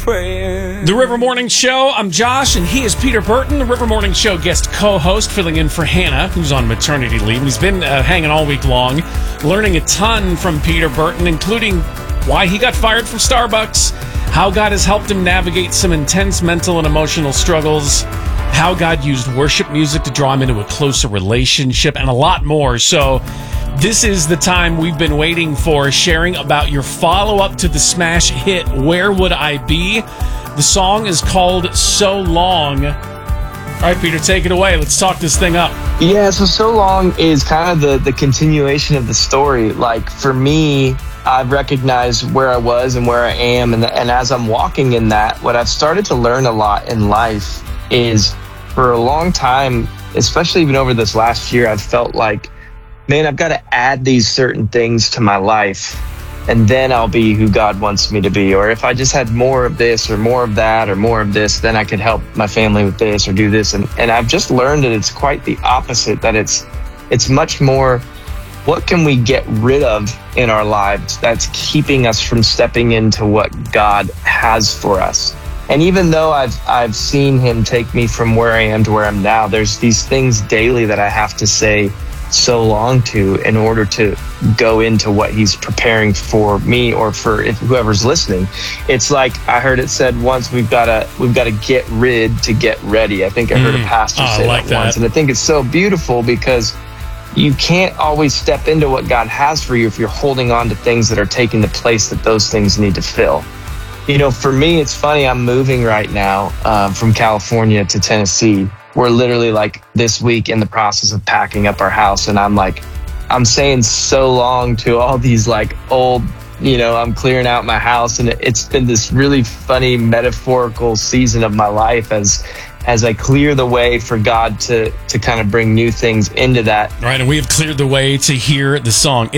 praying. The River Morning Show. I'm Josh, and he is Peter Burton, the River Morning Show guest co-host, filling in for Hannah, who's on maternity leave. He's been hanging all week long, learning a ton from Peter Burton, including why he got fired from Starbucks, how God has helped him navigate some intense mental and emotional struggles, how God used worship music to draw him into a closer relationship, and a lot more. So this is the time we've been waiting for, sharing about your follow-up to the smash hit, Where Would I Be? The song is called So Long. All right, Peter, take it away. Let's talk this thing up. Yeah, so Long is kind of the continuation of the story. Like, for me, I've recognized where I was and where I am. And as I'm walking in that, what I've started to learn a lot in life is, for a long time, especially even over this last year, I've felt like, man, I've got to add these certain things to my life, and then I'll be who God wants me to be. Or if I just had more of this or more of that or more of this, then I could help my family with this or do this. And I've just learned that it's quite the opposite, that it's much more, what can we get rid of in our lives that's keeping us from stepping into what God has for us? And even though I've seen him take me from where I am to where I'm now, there's these things daily that I have to say so long to in order to go into what he's preparing for me, or for whoever's listening. It's like I heard it said once, we've got to get rid to get ready. I think I heard a pastor say that once, and I think it's so beautiful, because you can't always step into what God has for you if you're holding on to things that are taking the place that those things need to fill. You know, for me, it's funny, I'm moving right now from California to Tennessee. We're literally like this week in the process of packing up our house. And I'm saying so long to all these like old, I'm clearing out my house. And it's been this really funny metaphorical season of my life as I clear the way for God to kind of bring new things into that. All right, and we have cleared the way to hear the song.